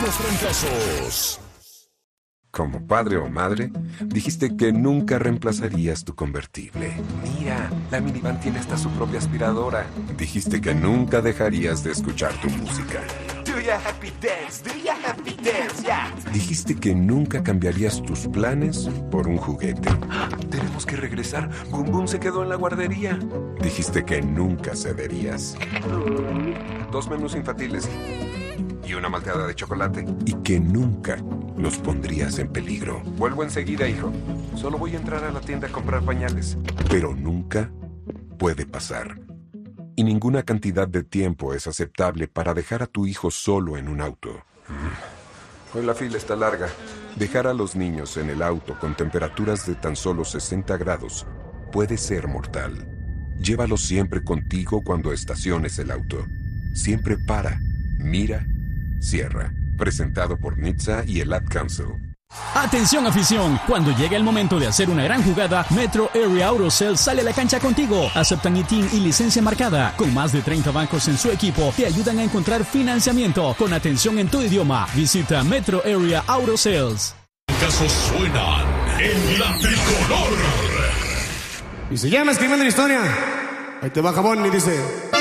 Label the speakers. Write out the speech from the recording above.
Speaker 1: los trancazos.
Speaker 2: Como padre o madre, dijiste que nunca reemplazarías tu convertible. Mira, la minivan tiene hasta su propia aspiradora. Dijiste que nunca dejarías de escuchar tu música.
Speaker 3: Do ya happy dance, yeah.
Speaker 2: Dijiste que nunca cambiarías tus planes por un juguete. Tenemos que regresar. Boom Boom se quedó en la guardería. Dijiste que nunca cederías. 2 menús infantiles y una malteada de chocolate. Y que nunca los pondrías en peligro. Vuelvo enseguida, hijo. Solo voy a entrar a la tienda a comprar pañales. Pero nunca puede pasar. Y ninguna cantidad de tiempo es aceptable para dejar a tu hijo solo en un auto. Hoy la fila está larga. Dejar a los niños en el auto con temperaturas de tan solo 60 grados puede ser mortal. Llévalos siempre contigo cuando estaciones el auto. Siempre para, mira, cierra. Presentado por NHTSA y el Ad Council.
Speaker 4: Atención afición, cuando llega el momento de hacer una gran jugada, Metro Area Auto Sales sale a la cancha contigo. Aceptan ITIN y licencia marcada. Con más de 30 bancos en su equipo, te ayudan a encontrar financiamiento con atención en tu idioma. Visita Metro Area Auto Sales.
Speaker 1: Casos suenan en la tricolor.
Speaker 5: Y se llama escribiendo la historia. Ahí te va Jabón y dice...